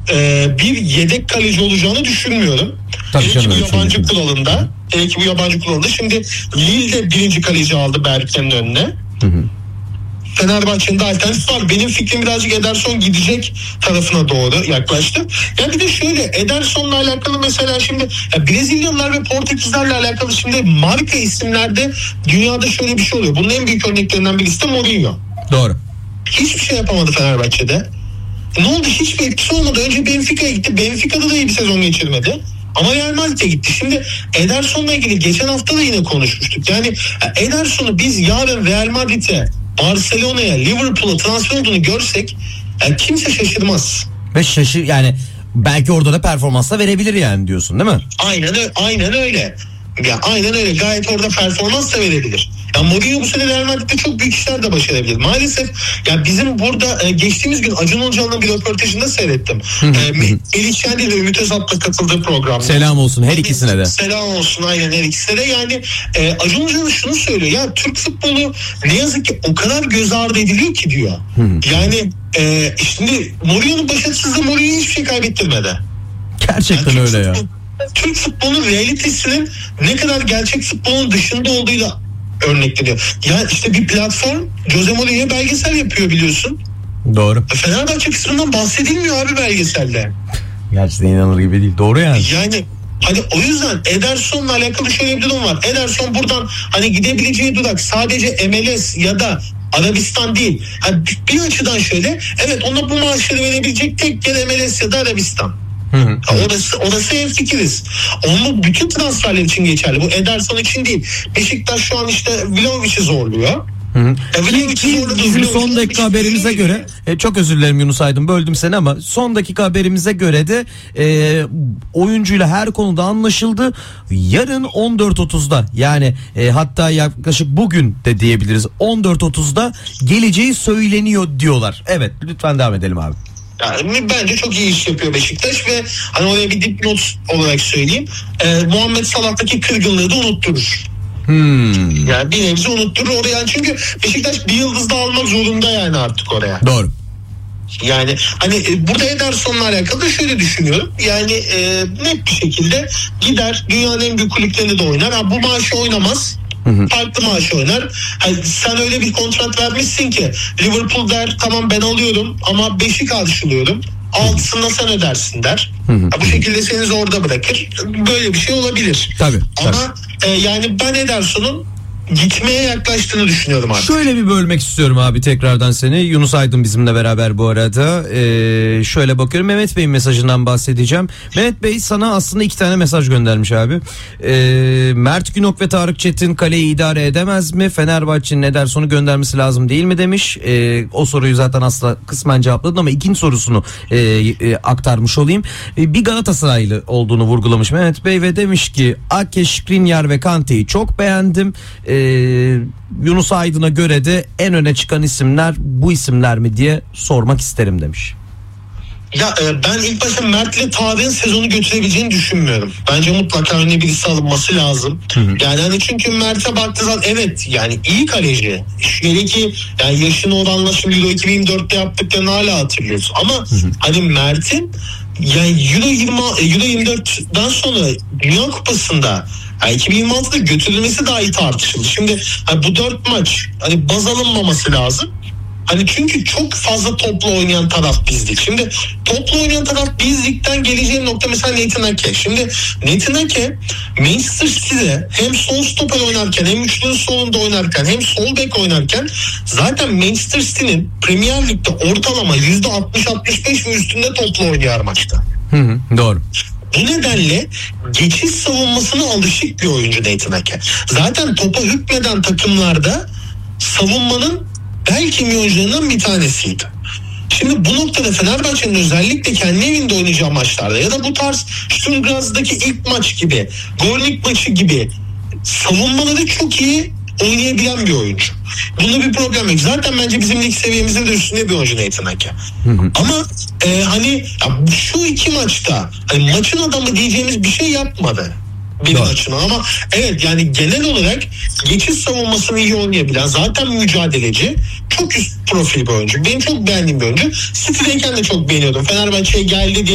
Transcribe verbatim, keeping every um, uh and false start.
e, bir yedek kaleci olacağını düşünmüyorum. Hele ki bu yabancı kuralında. Hele ki bu yabancı kuralında. Şimdi Lille de birinci kaleci aldı Berke'nin önüne. Hı hı. Fenerbahçe'nin de alternatif var. Benim fikrim birazcık Ederson gidecek tarafına doğru yaklaştı. Ya bir de şöyle, Ederson'la alakalı mesela şimdi ya Brezilyalılar ve Portekizlerle alakalı şimdi marka isimlerde dünyada şöyle bir şey oluyor. Bunun en büyük örneklerinden birisi de Mourinho. Doğru. Hiçbir şey yapamadı Fenerbahçe'de. E ne oldu? Hiçbir etkisi olmadı. Önce Benfica'ya gitti. Benfica'da da iyi bir sezon geçirmedi. Ama Real Madrid'e gitti. Şimdi Ederson'la ilgili geçen hafta da yine konuşmuştuk. Yani Ederson'u biz yarın Real Madrid'e, Barcelona'ya, Liverpool'a transfer olduğunu görsek yani kimse şaşırmaz. Ve şaşır yani belki orada da performansla verebilir yani diyorsun değil mi? Aynen aynen öyle. Ya aynen öyle. Gayet orada performans da verebilir. Ya Mourinho bu sene Real Madrid'de çok büyük işler de başarabilir. Maalesef ya bizim burada e, geçtiğimiz gün Acun Ilıcalı'nın bir röportajında seyrettim. e, Melih Şendil ve Ümit Özat'la katıldığı programda. Selam olsun her ikisine de. Selam olsun aynen her ikisine de. Yani e, Acun Ilıcalı şunu söylüyor. Ya Türk futbolu ne yazık ki o kadar göz ardı ediliyor ki diyor. Yani e, şimdi Mourinho'nun başarısızlığı Mourinho'ya hiçbir şey kaybettirmedi. Gerçekten yani öyle futbol, ya. Türk futbolunun realitesinin ne kadar gerçek futbolun dışında olduğuyla örnekleniyor. Ya işte bir platform Jose Mourinho belgesel yapıyor biliyorsun. Doğru. Fenerbahçe kısmından bahsedilmiyor abi belgeselde. Gerçekten inanılır gibi değil. Doğru yani. Yani hani o yüzden Ederson'la alakalı şöyle bir durum var. Ederson buradan hani gidebileceği durak sadece M L S ya da Arabistan değil. Hani bir açıdan şöyle, evet ona bu maaşları verebilecek tek yer M L S ya da Arabistan. Hı hı. Orası, orası hemfikiriz. Onun bütün transferler için geçerli. Bu Ederson için değil. Beşiktaş şu an işte Vlahovic'i zorluyor. Hı hı. Ki, ki bizim son dakika haberimize göre e, çok özür dilerim Yunus Aydın böldüm seni ama son dakika haberimize göre de e, oyuncuyla her konuda anlaşıldı. Yarın on dört otuzda yani e, hatta yaklaşık bugün de diyebiliriz on dört otuzda geleceği söyleniyor diyorlar. Evet lütfen devam edelim abi. Yani bence çok iyi iş yapıyor Beşiktaş ve hani oraya bir dipnot olarak söyleyeyim. E, Muhammed Salah'taki kırgınlığı da unutturur. Hmm. Yani bir nebze unutturur oraya. Çünkü Beşiktaş bir yıldız da almak zorunda yani artık oraya. Doğru. Yani hani e, burada Ederson'la alakalı da şöyle düşünüyorum. Yani e, net bir şekilde gider dünyanın en büyük kulüplerinde de oynar. Ha, bu maaşı oynamaz. Hı hı. Farklı maaş oynar. Yani sen öyle bir kontrat vermişsin ki Liverpool der tamam ben alıyorum ama beşi karşılıyorum. Altısını da sen ödersin der. Hı hı. Bu şekilde seni orada bırakır. Böyle bir şey olabilir. Tabii. Ama tabii. E, yani ben Ederson'un gitmeye yaklaştığını düşünüyorum artık. Şöyle bir bölmek istiyorum abi tekrardan seni. Yunus Aydın bizimle beraber bu arada. Ee, şöyle bakıyorum Mehmet Bey'in mesajından bahsedeceğim. Mehmet Bey sana aslında iki tane mesaj göndermiş abi. Ee, Mert Günok ve Tarık Çetin kaleyi idare edemez mi? Fenerbahçe'nin Ederson'u göndermesi lazım değil mi demiş. Ee, o soruyu zaten aslında kısmen cevapladın ama ikinci sorusunu e, e, aktarmış olayım. Ee, bir Galatasaraylı olduğunu vurgulamış Mehmet Bey ve demiş ki Ake, Skriniar ve Kante'yi çok beğendim. Ee, Ee, Yunus Aydın'a göre de en öne çıkan isimler bu isimler mi diye sormak isterim demiş. Ya e, ben ilk başta Mert'le Tarık'ın sezonu götürebileceğini düşünmüyorum. Bence mutlaka önüne birisi alınması lazım. Hı hı. Yani hani çünkü Mert'e baktığı zaman evet yani iyi kaleci. Şöyle ki yani yaşını oranla şimdi Euro iki bin yirmi dörtte yaptıklarını hala hatırlıyoruz. Ama hı hı. hani Mert'in yani Euro yirmi Euro yirmi dörtten sonra Dünya Kupası'nda yani iki bin yirmi altıda götürülmesi dahi tartışıldı. Şimdi hani bu dört maç hani baz alınmaması lazım. Hani çünkü çok fazla toplu oynayan taraf bizdik. Şimdi toplu oynayan taraf bizlikten geleceğim nokta mesela Nathan Ake. Şimdi Nathan Ake Manchester City'de hem sol stoper oynarken hem üçlünün solunda oynarken hem sol bek oynarken zaten Manchester City'nin Premier Lig'de ortalama yüzde altmış altmış beş ve üstünde toplu oynuyor maçta. Hı hı, doğru. Bu nedenle geçiş savunmasına alışık bir oyuncu Nathan Ake. Zaten topa hükmeden takımlarda savunmanın belki oyuncularından bir tanesiydi. Şimdi bu noktada Fenerbahçe'nin özellikle kendi evinde oynayacağı maçlarda ya da bu tarz Sturmgraz'daki ilk maç gibi, Gornik maçı gibi savunmaları çok iyi oynayabilen bir oyuncu. Bunda bir problem yok. Zaten bence bizim lig seviyemizin de üstünde bir oyuncu Nathan Ake. Hı hı. Ama e, hani ya şu iki maçta hani maçın adamı diyeceğimiz bir şey yapmadı. Bir maçına ama evet yani genel olarak geçiş savunmasını iyi oynayabilen zaten mücadeleci çok üst profil bir oyuncu. Benim çok beğendiğim bir oyuncu. City'deyken de çok beğeniyordum. Fenerbahçe'ye geldi diye